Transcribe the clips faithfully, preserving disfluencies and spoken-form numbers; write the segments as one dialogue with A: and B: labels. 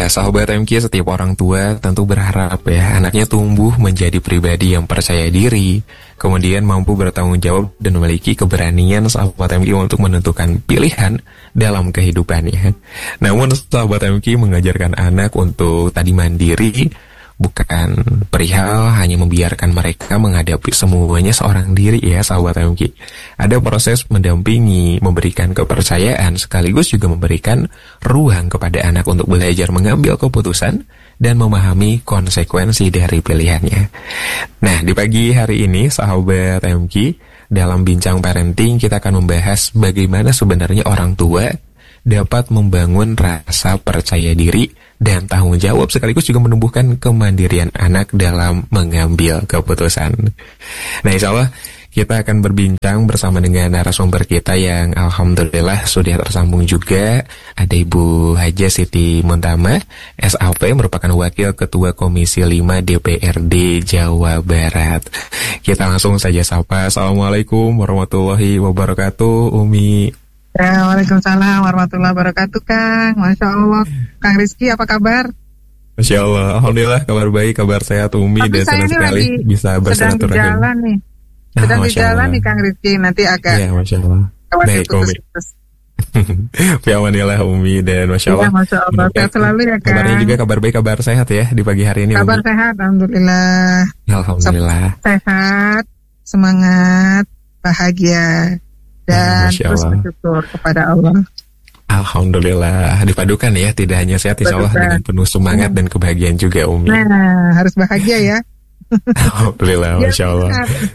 A: sahabat M Q, setiap orang tua tentu berharap ya anaknya tumbuh menjadi pribadi yang percaya diri, kemudian mampu bertanggung jawab dan memiliki keberanian sahabat M Q untuk menentukan pilihan dalam kehidupannya. Namun sahabat M Q mengajarkan anak untuk tadi mandiri, bukan perihal hanya membiarkan mereka menghadapi semuanya seorang diri ya sahabat M Q. Ada proses mendampingi, memberikan kepercayaan, sekaligus juga memberikan ruang kepada anak untuk belajar mengambil keputusan dan memahami konsekuensi dari pilihannya. Nah, di pagi hari ini sahabat M Q, dalam bincang parenting kita akan membahas bagaimana sebenarnya orang tua dapat membangun rasa percaya diri dan tanggung jawab, sekaligus juga menumbuhkan kemandirian anak dalam mengambil keputusan. Nah, insya Allah kita akan berbincang bersama dengan narasumber kita yang alhamdulillah sudah tersambung juga. Ada Ibu Haja Siti Muntama, S A P, merupakan Wakil Ketua Komisi lima D P R D Jawa Barat. Kita langsung saja sapa. Assalamualaikum warahmatullahi wabarakatuh, Umi.
B: Ya, waalaikumsalam warahmatullahi wabarakatuh, Kang. Masya Allah. Kang Rizky, apa kabar?
A: Masya Allah, alhamdulillah kabar baik, kabar sehat Umi.
B: Tapi
A: dan senang sekali bisa bersilaturahim. Sedang
B: di jalan nih, sedang
A: ah,
B: di jalan nih Kang Rizky, nanti agak.
A: Ya, Masya Allah. Baik Umi. Fiamanillah Umi, dan Masya Allah.
B: Ya, Masya Allah, sehat selalu ya Kang.
A: Kabarnya juga kabar baik, kabar sehat ya di pagi hari ini.
B: Kabar
A: Umi.
B: sehat, alhamdulillah.
A: Alhamdulillah.
B: Sehat, semangat, bahagia. Dan terus bersyukur kepada Allah.
A: Alhamdulillah, dipadukan ya, tidak hanya sehat insya Allah dengan penuh semangat dan kebahagiaan juga Umi.
B: Nah, harus bahagia ya.
A: Alhamdulillah, Masya Allah.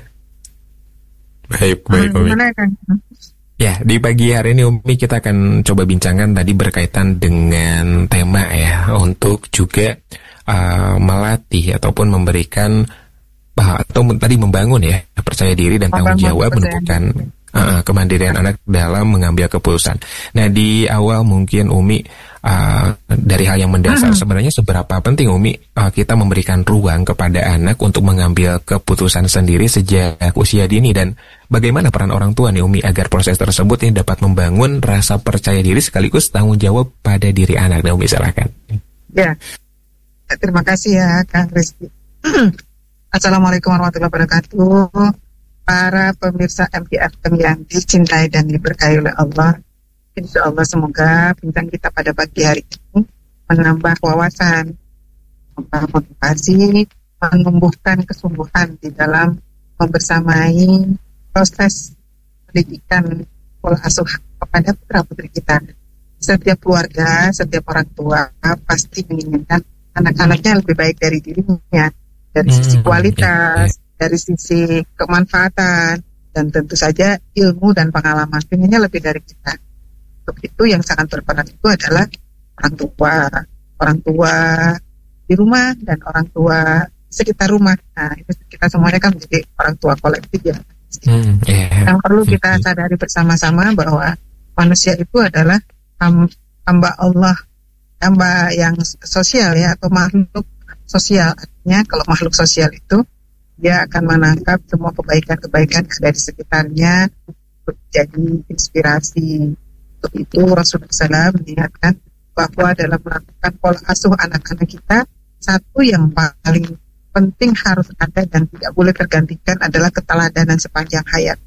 A: Baik, baik Umi. Ya, di pagi hari ini Umi kita akan coba bincangkan tadi berkaitan dengan tema ya, untuk juga uh, melatih ataupun memberikan uh, atau tadi membangun ya percaya diri dan tanggung jawab, menentukan Uh, kemandirian anak dalam mengambil keputusan. Nah, di awal mungkin Umi uh, dari hal yang mendasar, uh-huh. sebenarnya seberapa penting Umi uh, kita memberikan ruang kepada anak untuk mengambil keputusan sendiri sejak usia dini, dan bagaimana peran orang tua nih Umi agar proses tersebut ini dapat membangun rasa percaya diri sekaligus tanggung jawab pada diri anak. Nah, Umi silakan.
B: Ya, terima kasih ya Kang Rizky. Assalamualaikum warahmatullahi wabarakatuh. Para pemirsa M P F M yang dicintai dan diberkahi oleh Allah, insya Allah semoga bincang kita pada pagi hari ini menambah wawasan, menambah motivasi, menumbuhkan kesungguhan di dalam membersamai proses pendidikan pola asuh kepada putra putri kita. Setiap keluarga, setiap orang tua pasti menginginkan anak-anaknya lebih baik dari dirinya, dari sisi kualitas, dari sisi kemanfaatan, dan tentu saja ilmu dan pengalaman, pengennya lebih dari kita. Untuk itu yang sangat berperan itu adalah orang tua, orang tua di rumah dan orang tua sekitar rumah. Nah, itu kita semuanya kan menjadi orang tua kolektif ya. Hmm, yeah. Yang perlu kita sadari bersama-sama bahwa manusia itu adalah hamba Allah, hamba yang sosial ya, atau makhluk sosial. Artinya kalau makhluk sosial itu dia akan menangkap semua kebaikan-kebaikan dari sekitarnya untuk jadi inspirasi. Untuk itu Rasulullah shallallahu alaihi wasallam mengingatkan bahwa dalam melakukan pola asuh anak-anak kita, satu yang paling penting harus ada dan tidak boleh tergantikan adalah keteladanan sepanjang hayat.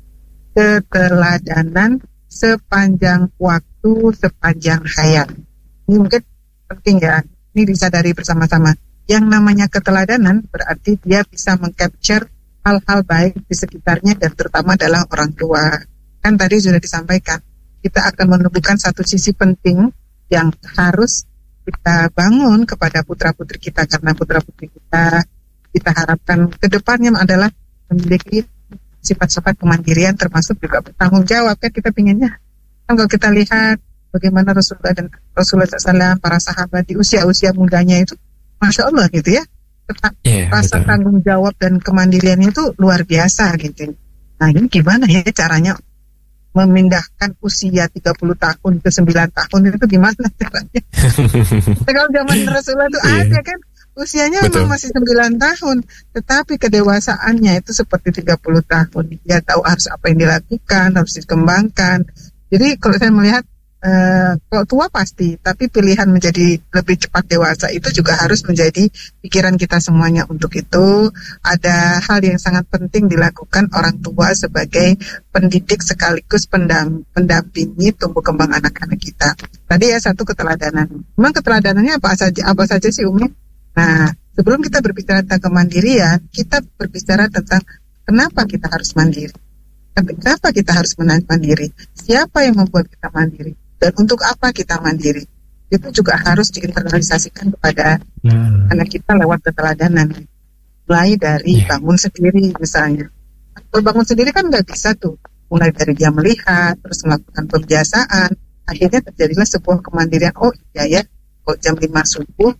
B: Keteladanan sepanjang waktu, sepanjang hayat. Ini mungkin penting ya, ini disadari bersama-sama. Yang namanya keteladanan berarti dia bisa mengcapture hal-hal baik di sekitarnya, dan terutama adalah orang tua. Kan tadi sudah disampaikan, kita akan menumbuhkan satu sisi penting yang harus kita bangun kepada putra-putri kita, karena putra-putri kita kita harapkan ke depannya adalah memiliki sifat-sifat kemandirian, termasuk juga bertanggung jawab. Kan kita pinginnya, kan kalau kita lihat bagaimana Rasulullah dan Rasulullah shallallahu alaihi wasallam, para sahabat di usia-usia mudanya itu, Masya Allah gitu ya, tetap yeah, rasa betul. Tanggung jawab dan kemandiriannya itu luar biasa gitu. Nah, ini gimana ya caranya memindahkan usia tiga puluh tahun ke sembilan tahun itu gimana caranya? Kalau zaman Rasulullah itu yeah. ada kan, usianya betul. Memang masih sembilan tahun, tetapi kedewasaannya itu seperti tiga puluh tahun. Dia tahu harus apa yang dilakukan, harus dikembangkan. Jadi kalau saya melihat Uh, kalau tua pasti, tapi pilihan menjadi lebih cepat dewasa itu juga harus menjadi pikiran kita semuanya. Untuk itu ada hal yang sangat penting dilakukan orang tua sebagai pendidik sekaligus pendam, pendampingi tumbuh kembang anak-anak kita. Tadi ya satu keteladanan. Memang keteladanannya apa saja apa saja sih Umi? Nah, sebelum kita berbicara tentang kemandirian, kita berbicara tentang kenapa kita harus mandiri. Kenapa kita harus mandiri? Siapa yang membuat kita mandiri? Dan untuk apa kita mandiri? Itu juga harus diinternalisasikan kepada hmm. anak kita lewat keteladanan. Mulai dari yeah. bangun sendiri misalnya. Kalau bangun sendiri kan nggak bisa tuh. Mulai dari dia melihat, terus melakukan pembiasaan. Akhirnya terjadilah sebuah kemandirian. Oh iya ya, kalau jam lima subuh,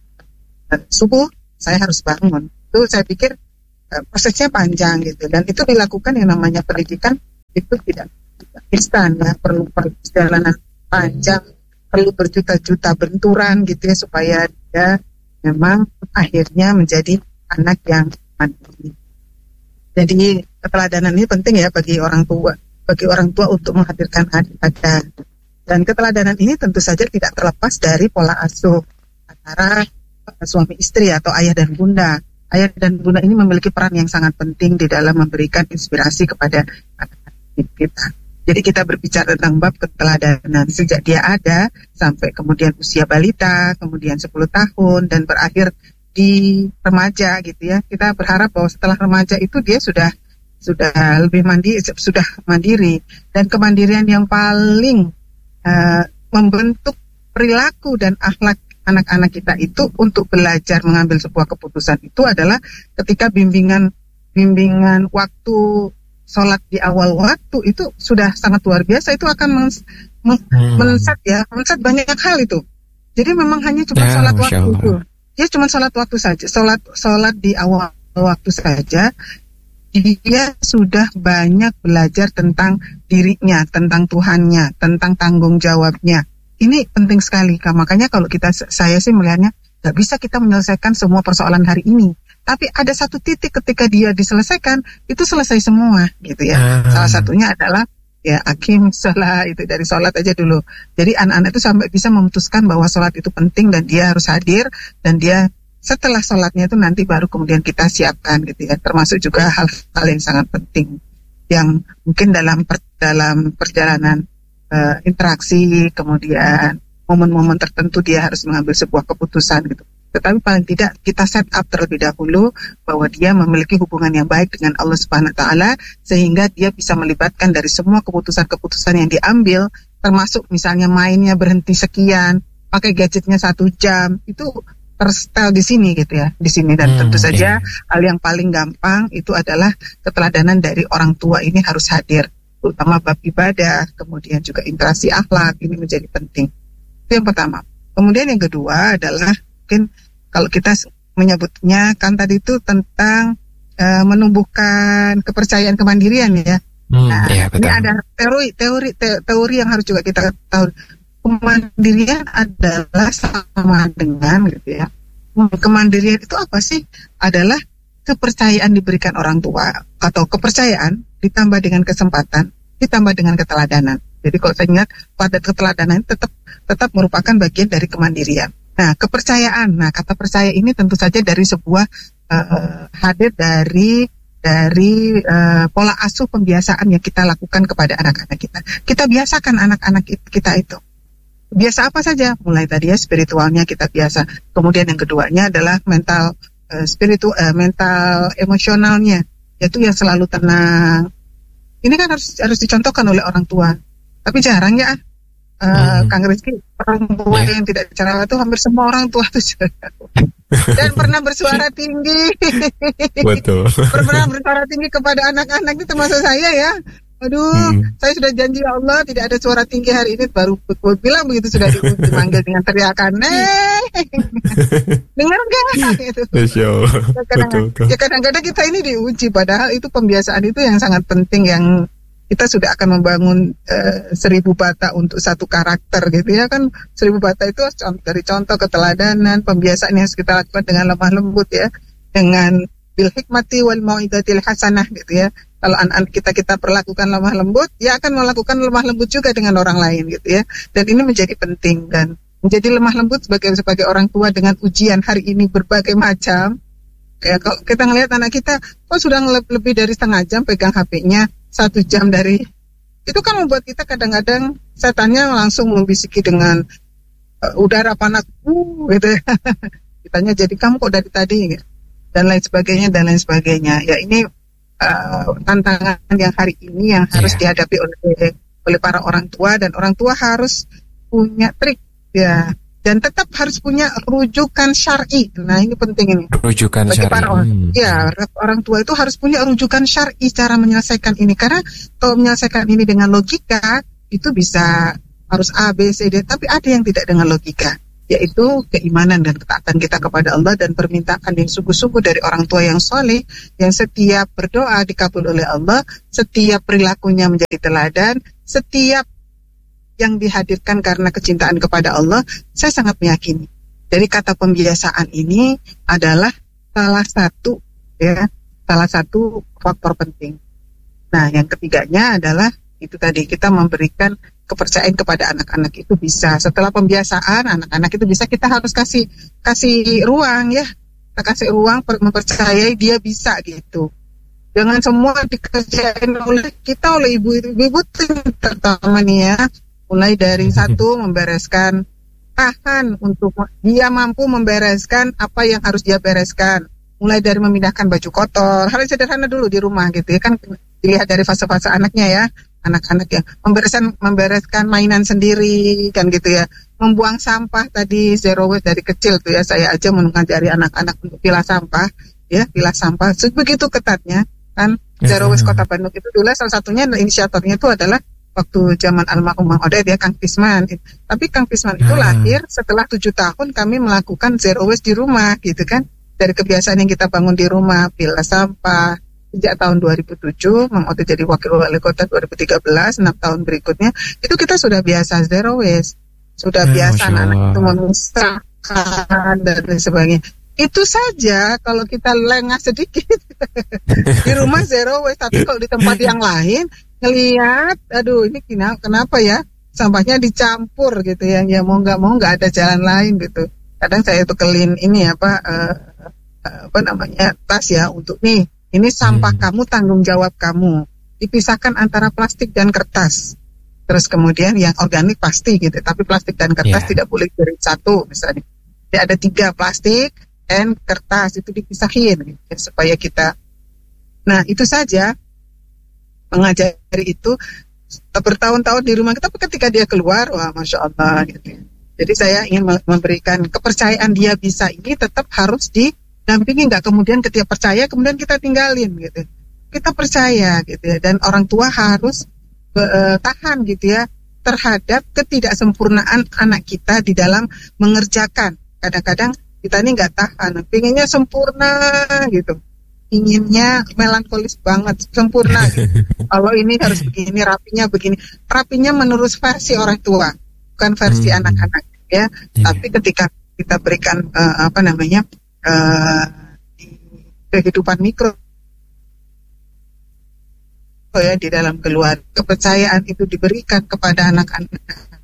B: subuh saya harus bangun. Itu saya pikir uh, prosesnya panjang gitu. Dan itu dilakukan yang namanya pendidikan itu tidak instan ya, perlu perjalanan panjang, perlu berjuta-juta benturan gitu ya supaya dia memang akhirnya menjadi anak yang mandiri. Jadi keteladanan ini penting ya bagi orang tua, bagi orang tua untuk menghadirkan ada. Dan keteladanan ini tentu saja tidak terlepas dari pola asuh antara suami istri atau ayah dan bunda. Ayah dan bunda ini memiliki peran yang sangat penting di dalam memberikan inspirasi kepada anak-anak kita. Jadi kita berbicara tentang bab keteladanan sejak dia ada sampai kemudian usia balita, kemudian sepuluh tahun dan berakhir di remaja gitu ya. Kita berharap bahwa setelah remaja itu dia sudah sudah lebih mandiri, sudah mandiri, dan kemandirian yang paling uh, membentuk perilaku dan akhlak anak-anak kita itu untuk belajar mengambil sebuah keputusan itu adalah ketika bimbingan bimbingan waktu sholat di awal waktu itu sudah sangat luar biasa. Itu akan men- men- hmm. melesat ya, melesat banyak hal itu. Jadi memang hanya cuma ya, sholat waktu Allah. Itu. Dia cuma sholat waktu saja, sholat sholat di awal waktu saja. Dia sudah banyak belajar tentang dirinya, tentang Tuhannya, tentang tanggung jawabnya. Ini penting sekali, Kak. Makanya kalau kita, saya sih melihatnya, gak bisa kita menyelesaikan semua persoalan hari ini. Tapi ada satu titik ketika dia diselesaikan, itu selesai semua, gitu ya. Hmm. Salah satunya adalah, ya, akim sholat, itu dari sholat aja dulu. Jadi anak-anak itu sampai bisa memutuskan bahwa sholat itu penting dan dia harus hadir, dan dia setelah sholatnya itu nanti baru kemudian kita siapkan, gitu ya. Termasuk juga hal-hal yang sangat penting, yang mungkin dalam per, dalam perjalanan uh, interaksi, kemudian momen-momen tertentu dia harus mengambil sebuah keputusan, gitu. Tetapi paling tidak kita set up terlebih dahulu bahwa dia memiliki hubungan yang baik dengan Allah Subhanahu Wa Taala sehingga dia bisa melibatkan dari semua keputusan-keputusan yang diambil, termasuk misalnya mainnya berhenti sekian, pakai gadgetnya satu jam, itu tersetel di sini gitu ya, di sini. Dan hmm, tentu saja yeah. hal yang paling gampang itu adalah keteladanan dari orang tua ini harus hadir, terutama bab ibadah, kemudian juga interaksi akhlak ini menjadi penting. Itu yang pertama. Kemudian yang kedua adalah mungkin kalau kita menyebutnya kan tadi itu tentang uh, menumbuhkan kepercayaan kemandirian ya. Hmm, nah, iya, ini ada teori teori te, teori yang harus juga kita tahu. Kemandirian adalah sama dengan gitu ya. Kemandirian itu apa sih? Adalah kepercayaan diberikan orang tua atau kepercayaan ditambah dengan kesempatan, ditambah dengan keteladanan. Jadi kalau saya ingat pada keteladanan tetap tetap merupakan bagian dari kemandirian. Nah, kepercayaan. Nah, kata percaya ini tentu saja dari sebuah uh, hadir dari dari uh, pola asuh pembiasaan yang kita lakukan kepada anak-anak kita. Kita biasakan anak-anak kita itu. Biasa apa saja? Mulai tadi ya spiritualnya kita biasa. Kemudian yang keduanya adalah mental uh, spiritual uh, mental emosionalnya, yaitu yang selalu tenang. Ini kan harus harus dicontohkan oleh orang tua. Tapi jarang ya. Uh, hmm. Kang Rizky, orang tua yeah. yang tidak bicara itu hampir semua orang tua itu dan pernah bersuara tinggi. Betul. Pernah bersuara tinggi kepada anak-anak itu termasuk saya ya. Aduh, hmm. saya sudah janji ya Allah tidak ada suara tinggi hari ini, baru bilang begitu sudah dipanggil dengan teriakan, "Nih, dengar nggak?" Gitu. Ya kadang-kadang kita ini diuji, padahal itu pembiasaan itu yang sangat penting, yang kita sudah akan membangun uh, seribu bata untuk satu karakter gitu ya kan. Seribu bata itu dari contoh keteladanan, pembiasaan yang harus kita lakukan dengan lemah lembut ya, dengan bil hikmati wal mau'izatil hasanah gitu ya. Kalau anak-anak kita kita perlakukan lemah lembut, dia akan melakukan lemah lembut juga dengan orang lain gitu ya. Dan ini menjadi penting, dan menjadi lemah lembut sebagai sebagai orang tua dengan ujian hari ini berbagai macam. Ya, kalau kita ngelihat anak kita, kok sudah lebih dari setengah jam pegang H P-nya, satu jam dari, itu kan membuat kita kadang-kadang setannya langsung membisiki dengan uh, udara panas, uh, gitu ya. Kitanya jadi kamu kok dari tadi, gitu. Dan lain sebagainya dan lain sebagainya. Ya ini uh, tantangan yang hari ini yang harus yeah. dihadapi oleh oleh para orang tua, dan orang tua harus punya trik ya. Dan tetap harus punya rujukan syar'i. Nah ini penting ini.
A: Rujukan
B: bagi
A: syar'i.
B: Para orang, ya orang tua itu harus punya rujukan syar'i cara menyelesaikan ini. Karena kalau menyelesaikan ini dengan logika itu bisa harus A, B, C, D. Tapi ada yang tidak dengan logika, yaitu keimanan dan ketaatan kita kepada Allah dan permintaan yang sungguh-sungguh dari orang tua yang soleh, yang setiap berdoa dikabul oleh Allah, setiap perilakunya menjadi teladan, setiap yang dihadirkan karena kecintaan kepada Allah. Saya sangat meyakini dari kata pembiasaan ini adalah salah satu ya salah satu faktor penting. Nah, yang ketiganya adalah itu tadi, kita memberikan kepercayaan kepada anak-anak itu bisa. Setelah pembiasaan anak-anak itu bisa, kita harus kasih kasih ruang ya. Kita kasih ruang mempercayai dia bisa gitu. Jangan semua dikerjain oleh kita, oleh ibu-ibu terutama nih ya. Mulai dari satu, membereskan, tahan untuk dia mampu membereskan apa yang harus dia bereskan. Mulai dari memindahkan baju kotor, hal sederhana dulu di rumah gitu ya, kan dilihat dari fase-fase anaknya ya. Anak-anak yang membereskan membereskan mainan sendiri kan gitu ya. Membuang sampah tadi zero waste dari kecil tuh ya. Saya aja mengajari anak-anak untuk pilah sampah ya, pilah sampah sebegitu ketatnya kan. Zero waste Kota Bandung itu dulu salah satunya inisiatornya itu adalah waktu zaman almarhum Mang Odet ya, Kang Pisman. Tapi Kang Pisman itu lahir setelah tujuh tahun kami melakukan zero waste di rumah gitu kan. Dari kebiasaan yang kita bangun di rumah, pilah sampah. Sejak tahun dua ribu tujuh, Mang Odet jadi wakil wali kota dua ribu tiga belas, enam tahun berikutnya, itu kita sudah biasa zero waste. Sudah ya, biasa anak-anak itu memisahkan dan sebagainya. Itu saja kalau kita lengah sedikit. Di rumah zero waste, tapi kalau di tempat yang lain, ngelihat, aduh ini kenapa ya, sampahnya dicampur gitu ya, ya mau nggak mau nggak ada jalan lain gitu. Kadang saya tukelin ini apa, uh, apa namanya, tas ya, untuk nih, ini sampah hmm. kamu, tanggung jawab kamu. Dipisahkan antara plastik dan kertas. Terus kemudian yang organik pasti gitu, tapi plastik dan kertas yeah. tidak boleh dari satu misalnya. Jadi ada tiga, plastik dan kertas, itu dipisahin gitu, ya, supaya kita. Nah itu saja, mengajari itu bertahun-tahun di rumah kita, tapi ketika dia keluar, wah masya Allah gitu. Jadi saya ingin memberikan kepercayaan dia bisa ini tetap harus didampingi, nggak kemudian ketika percaya kemudian kita tinggalin gitu. Kita percaya gitu ya, dan orang tua harus uh, tahan gitu ya terhadap ketidaksempurnaan anak kita di dalam mengerjakan. Kadang-kadang kita ini nggak tahan, pinginnya sempurna gitu. Inginnya melankolis banget, sempurna gitu. Kalau ini harus begini, rapinya begini. Rapinya menurut versi orang tua, bukan versi hmm. anak-anak ya. Yeah. Tapi ketika kita berikan uh, apa namanya uh, di kehidupan mikro oh ya, di dalam keluarga, kepercayaan itu diberikan kepada anak-anak,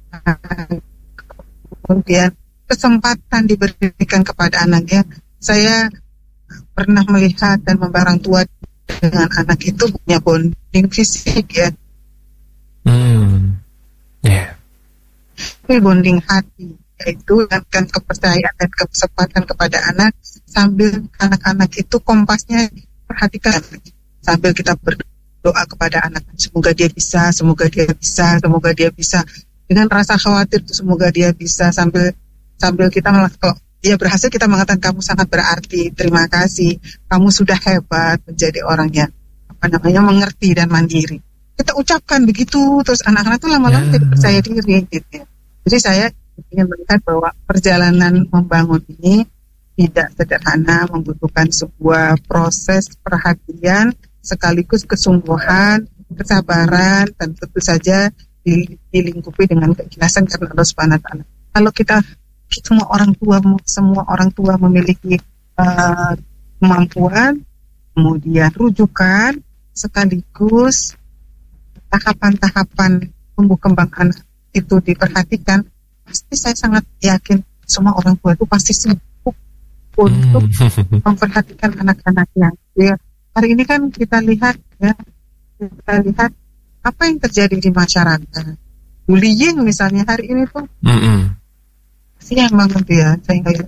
B: kemudian kesempatan diberikan kepada anaknya. Saya pernah melihat dan membarang tua dengan anak itu punya bonding fisik ya.
A: Hmm. Yeah.
B: Ini bonding hati, yaitu kan kepercayaan dan kesempatan kepada anak, sambil anak-anak itu kompasnya perhatikan, sambil kita berdoa kepada anak, semoga dia bisa, semoga dia bisa, semoga dia bisa, dengan rasa khawatir semoga dia bisa, sambil sambil kita melakukan. Dia berhasil, kita mengatakan kamu sangat berarti, terima kasih, kamu sudah hebat menjadi orang yang apa namanya mengerti dan mandiri. Kita ucapkan begitu, terus anak-anak itu lama-lama jadi percaya diri gitu ya. Jadi saya ingin melihat bahwa perjalanan membangun ini tidak sederhana, membutuhkan sebuah proses perhatian sekaligus kesungguhan, kesabaran, dan tentu saja dilingkupi dengan keikhlasan karena Allah Subhanahu wa taala. Kalau kita semua orang tua semua orang tua memiliki uh, kemampuan, kemudian rujukan, sekaligus tahapan-tahapan tumbuh kembang anak itu diperhatikan, pasti saya sangat yakin semua orang tua itu pasti sibuk untuk hmm. memperhatikan anak-anaknya. Ya, hari ini kan kita lihat ya, kita lihat apa yang terjadi di masyarakat. Bullying misalnya hari ini tuh, mm-hmm. siang banget ya, saya kayak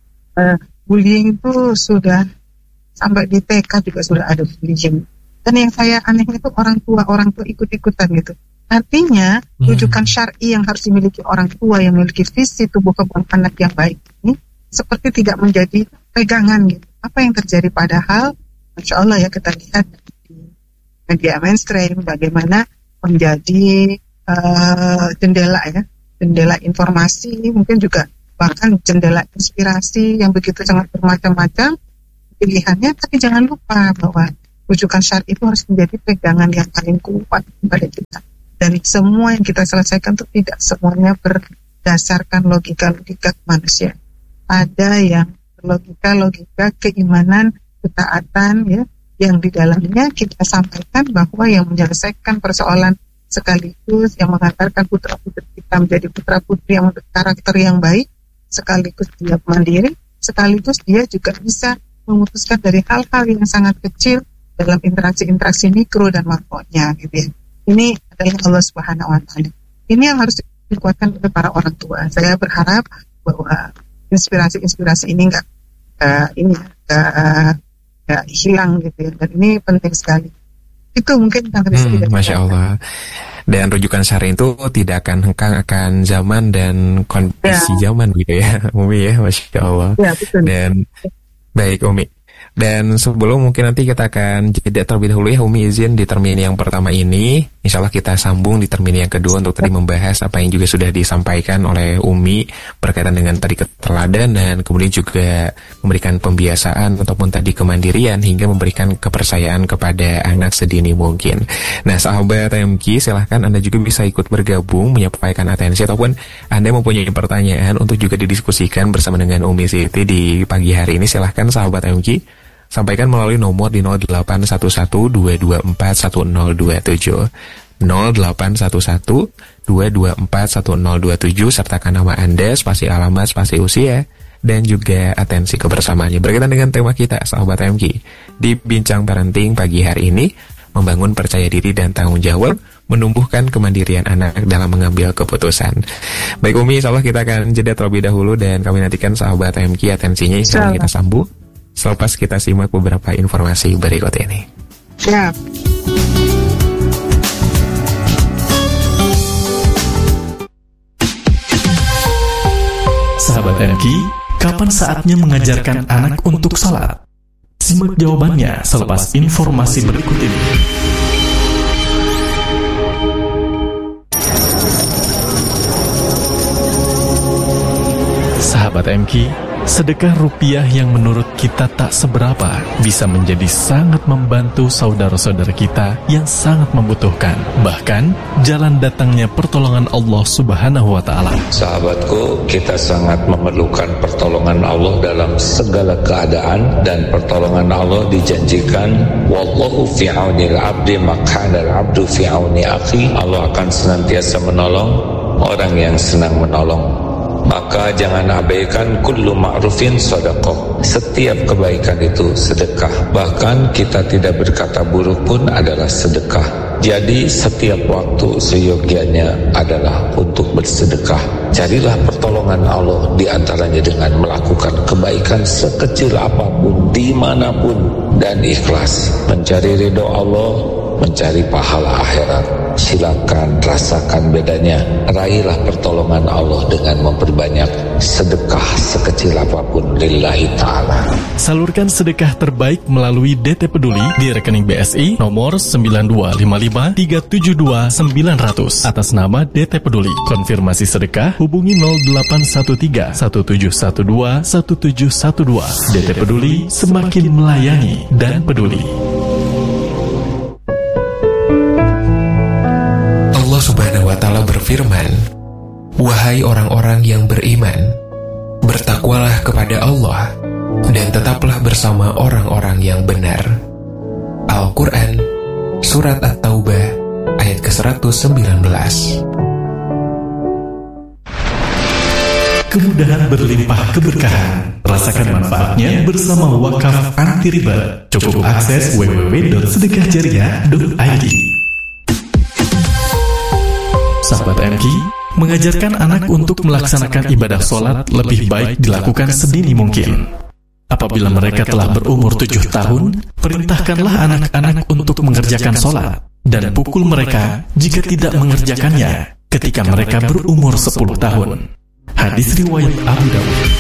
B: uh, bullying itu sudah sampai di T K juga sudah ada bullying. Dan yang saya aneh itu orang tua orang tua ikut-ikutan gitu. Artinya rujukan hmm. syar'i yang harus dimiliki orang tua yang memiliki visi tumbuh kembang anak yang baik ini seperti tidak menjadi pegangan gitu. Apa yang terjadi padahal, Masya Allah ya, kita lihat di media mainstream bagaimana menjadi uh, jendela ya, jendela informasi, mungkin juga bahkan jendela inspirasi yang begitu sangat bermacam-macam pilihannya. Tapi jangan lupa bahwa rujukan syar'i itu harus menjadi pegangan yang paling kuat kepada kita. Dan semua yang kita selesaikan itu tidak semuanya berdasarkan logika-logika manusia. Ada yang logika-logika keimanan, ketaatan ya, yang di dalamnya kita sampaikan bahwa yang menyelesaikan persoalan sekaligus yang mengantarkan putra-putri kita menjadi putra-putri yang karakter yang baik, sekaligus dia mandiri, sekaligus dia juga bisa memutuskan dari hal-hal yang sangat kecil dalam interaksi-interaksi mikro dan makronya gitu ya. Ini adalah Allah Subhanahu wa Ta'ala. Ini yang harus dikuatkan oleh para orang tua. Saya berharap bahwa inspirasi-inspirasi ini nggak uh, ini nggak uh, hilang gitu ya. Dan ini penting sekali. Itu mungkin tentang
A: hmm, Masya Allah. Dan rujukan syar'i itu tidak akan hengkang akan zaman dan kondisi ya. zaman gitu ya, Umi ya, Masya Allah. Ya, betul. Dan baik Umi. Dan sebelum mungkin nanti kita akan jeda terlebih dahulu ya Umi, izin di termin yang pertama ini insya Allah kita sambung di termin yang kedua untuk tadi membahas apa yang juga sudah disampaikan oleh Umi berkaitan dengan tadi keteladanan, kemudian juga memberikan pembiasaan ataupun tadi kemandirian hingga memberikan kepercayaan kepada anak sedini mungkin. Nah sahabat M K, silahkan Anda juga bisa ikut bergabung menyampaikan atensi ataupun Anda mempunyai pertanyaan untuk juga didiskusikan bersama dengan Umi Siti di pagi hari ini. Silahkan sahabat M K sampaikan melalui nomor di nol delapan satu satu dua dua empat satu nol dua tujuh nol delapan satu satu dua dua empat satu nol dua tujuh sertakan nama Anda, spasi alamat, spasi usia dan juga atensi kebersamaannya berkaitan dengan tema kita sahabat M K di Bincang Parenting pagi hari ini, membangun percaya diri dan tanggung jawab, menumbuhkan kemandirian anak dalam mengambil keputusan. Baik Umi, insyaallah kita akan jeda terlebih dahulu dan kami nantikan sahabat M K atensinya insyaallah kita sambung selepas kita simak beberapa informasi berikut ini.
B: Siap.
C: Sahabat M K, kapan saatnya mengajarkan anak untuk salat? Simak jawabannya selepas informasi berikut ini. Sahabat M K, sedekah rupiah yang menurut kita tak seberapa bisa menjadi sangat membantu saudara-saudara kita yang sangat membutuhkan. Bahkan, jalan datangnya pertolongan Allah Subhanahu wa Ta'ala.
D: Sahabatku, kita sangat memerlukan pertolongan Allah dalam segala keadaan, dan pertolongan Allah dijanjikan, wallahu fi aunil abdi maq'adal abdu fi auni akhi. Allah akan senantiasa menolong orang yang senang menolong. Maka jangan abaikan kullu ma'rufin sedekah. Setiap kebaikan itu sedekah. Bahkan kita tidak berkata buruk pun adalah sedekah. Jadi setiap waktu seyogianya adalah untuk bersedekah. Carilah pertolongan Allah di antaranya dengan melakukan kebaikan sekecil apapun, dimanapun, dan ikhlas. Mencari ridho Allah, mencari pahala akhirat. Silakan rasakan bedanya. Raihlah pertolongan Allah dengan memperbanyak sedekah sekecil apapun lillahi ta'ala.
C: Salurkan sedekah terbaik melalui D T Peduli di rekening B S I nomor sembilan dua lima lima tiga tujuh dua sembilan nol nol atas nama D T Peduli. Konfirmasi sedekah hubungi nol delapan satu tiga satu tujuh satu dua satu tujuh satu dua. D T Peduli, semakin melayani dan peduli.
A: Allah Subhanahu wa Ta'ala berfirman, wahai orang-orang yang beriman, bertakwalah kepada Allah dan tetaplah bersama orang-orang yang benar. Al-Quran Surat At-Taubah ayat ke seratus sembilan belas.
C: Kemudahan berlimpah keberkahan. Rasakan manfaatnya bersama wakaf anti riba. Cukup akses w w w titik sedekah jariah titik i d. Sahabat M K, mengajarkan anak untuk melaksanakan ibadah sholat lebih baik dilakukan sedini mungkin. Apabila mereka telah berumur tujuh tahun, perintahkanlah anak-anak untuk mengerjakan sholat dan pukul mereka jika tidak mengerjakannya ketika mereka berumur sepuluh tahun. Hadis riwayat Abu Dawud.